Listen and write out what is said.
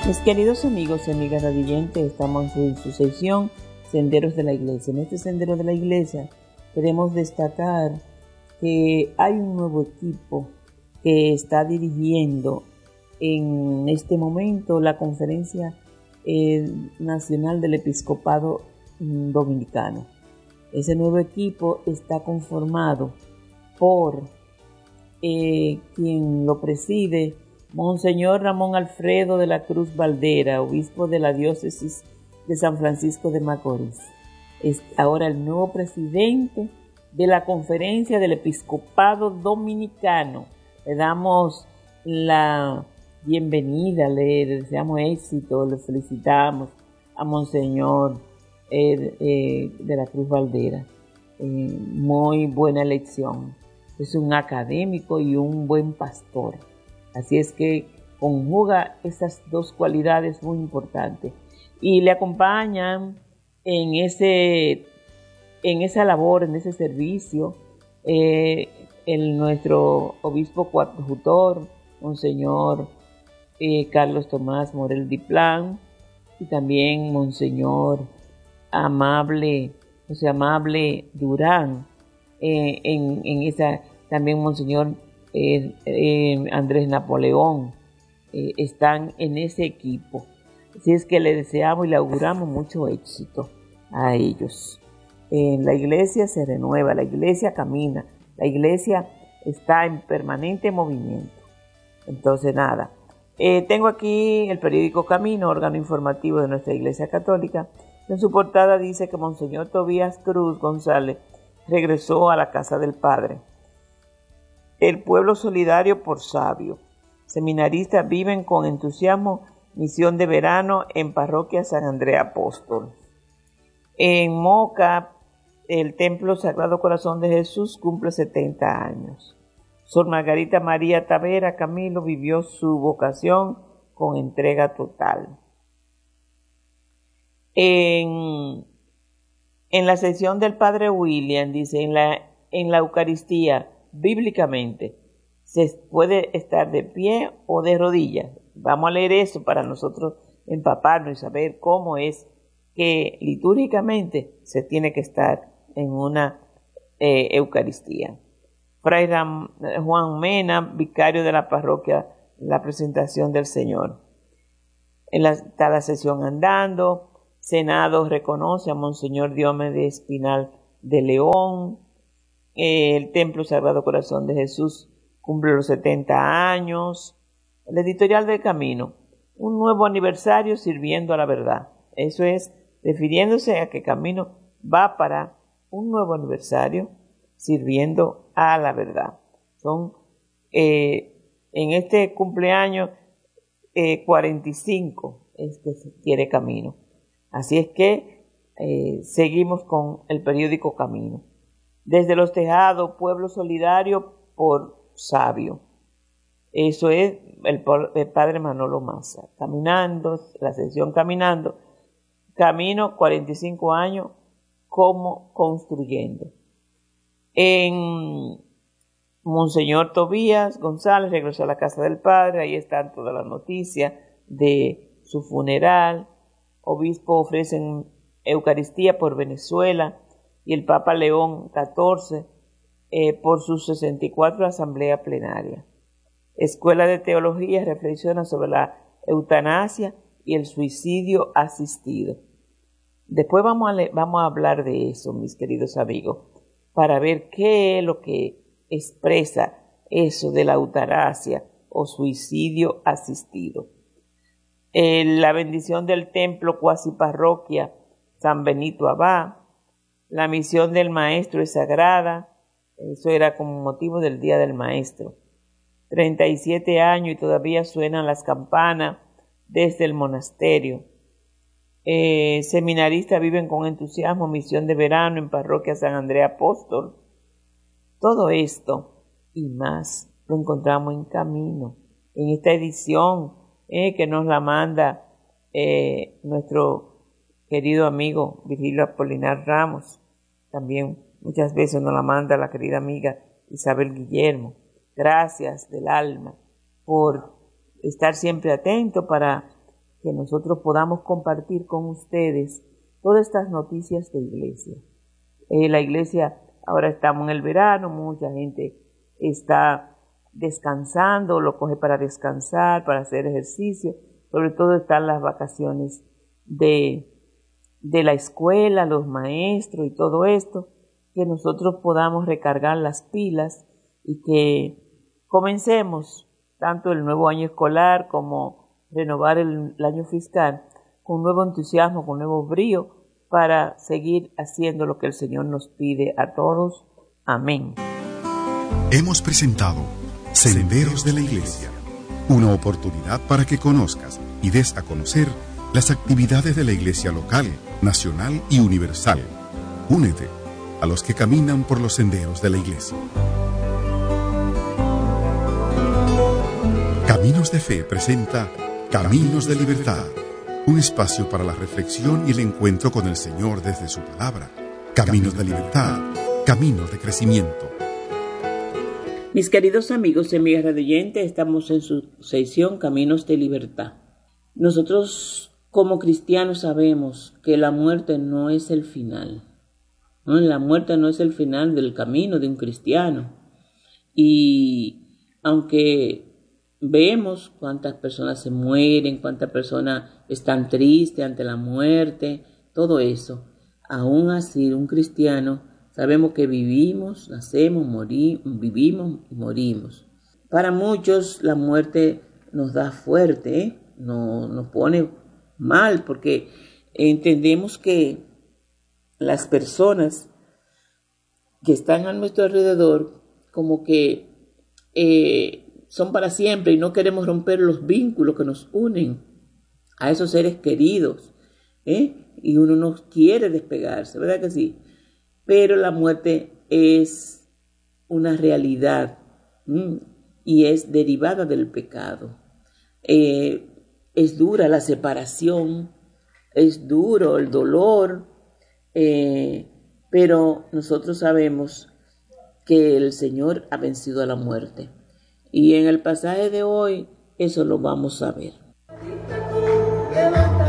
Mis queridos amigos y amigas radioyentes, estamos en su sección Senderos de la Iglesia. En este Sendero de la Iglesia queremos destacar que hay un nuevo equipo que está dirigiendo en este momento la Conferencia Nacional del Episcopado Dominicano. Ese nuevo equipo está conformado por quien lo preside, Monseñor Ramón Alfredo de la Cruz Valdera, obispo de la diócesis de San Francisco de Macorís. Es ahora el nuevo presidente de la Conferencia del Episcopado Dominicano. Le damos la bienvenida, le deseamos éxito, le felicitamos a Monseñor de la Cruz Valdera. Muy buena elección. Es un académico y un buen pastor. Así es que conjuga esas dos cualidades muy importantes. Y le acompañan en esa labor, en ese servicio, nuestro obispo coadjutor, Monseñor Carlos Tomás Morel Diplán, y también Monseñor José Amable Durán, también Monseñor Andrés Napoleón, están en ese equipo. Así es que le deseamos y le auguramos mucho éxito a ellos. La iglesia se renueva, la iglesia camina, la iglesia está en permanente movimiento. Entonces nada, tengo aquí el periódico Camino, órgano informativo de nuestra Iglesia Católica. En su portada dice que Monseñor Tobías Cruz González regresó a la casa del Padre. El pueblo solidario por sabio. Seminaristas viven con entusiasmo misión de verano en parroquia San Andrés Apóstol. En Moca, el Templo Sagrado Corazón de Jesús cumple 70 años. Sor Margarita María Tavera Camilo vivió su vocación con entrega total. En la sección del Padre William dice, en la Eucaristía, bíblicamente, se puede estar de pie o de rodillas. Vamos a leer eso para nosotros empaparnos y saber cómo es que litúrgicamente se tiene que estar en una Eucaristía. Fray Juan Mena, vicario de la parroquia La Presentación del Señor. Está la sesión andando. Senado reconoce a Monseñor Diomedes Espinal de León. El Templo Sagrado Corazón de Jesús cumple los 70 años. El editorial del Camino, un nuevo aniversario sirviendo a la verdad. Eso es, refiriéndose a que Camino va para un nuevo aniversario sirviendo a la verdad. Son en este cumpleaños 45 es que se quiere Camino. Así es que seguimos con el periódico Camino. Desde los tejados, pueblo solidario por sabio. Eso es el padre Manolo Maza. Caminando, la sesión Caminando. Camino, 45 años, como construyendo. En Monseñor Tobías González regresó a la casa del Padre. Ahí están todas las noticias de su funeral. Obispo ofrecen Eucaristía por Venezuela y el Papa León XIV por sus 64 asamblea plenaria. Escuela de Teología reflexiona sobre la eutanasia y el suicidio asistido. Después vamos a hablar de eso, mis queridos amigos, para ver qué es lo que expresa eso de la eutanasia o suicidio asistido. La bendición del templo cuasi parroquia San Benito Abad. La misión del maestro es sagrada. Eso era como motivo del Día del Maestro. 37 años y todavía suenan las campanas desde el monasterio. Seminaristas viven con entusiasmo misión de verano en parroquia San Andrés Apóstol. Todo esto y más lo encontramos en Camino, en esta edición que nos la manda nuestro querido amigo Virgilio Apolinar Ramos. También muchas veces nos la manda la querida amiga Isabel Guillermo. Gracias del alma por estar siempre atento para que nosotros podamos compartir con ustedes todas estas noticias de iglesia. La iglesia, ahora estamos en el verano, mucha gente está descansando, lo coge para descansar, para hacer ejercicio, sobre todo están las vacaciones de la escuela, los maestros y todo esto, que nosotros podamos recargar las pilas y que comencemos tanto el nuevo año escolar como renovar el año fiscal con nuevo entusiasmo, con nuevo brío para seguir haciendo lo que el Señor nos pide a todos. Amén. Hemos presentado Senderos de la Iglesia, una oportunidad para que conozcas y des a conocer las actividades de la Iglesia local, nacional y universal. Únete a los que caminan por los senderos de la Iglesia. Caminos de Fe presenta Caminos de Libertad, un espacio para la reflexión y el encuentro con el Señor desde su palabra. Caminos de libertad, caminos de crecimiento. Mis queridos amigos y amigas radioyentes, estamos en su sección Caminos de Libertad. Nosotros como cristianos sabemos que la muerte no es el final, ¿no? La muerte no es el final del camino de un cristiano. Y aunque vemos cuántas personas se mueren, cuántas personas están tristes ante la muerte, todo eso, aún así un cristiano sabemos que vivimos, nacemos, vivimos y morimos. Para muchos la muerte nos da fuerte, nos pone mal, porque entendemos que las personas que están a nuestro alrededor como que son para siempre y no queremos romper los vínculos que nos unen a esos seres queridos, y uno no quiere despegarse, ¿verdad que sí? Pero la muerte es una realidad y es derivada del pecado. Es dura la separación, es duro el dolor, pero nosotros sabemos que el Señor ha vencido a la muerte. Y en el pasaje de hoy eso lo vamos a ver.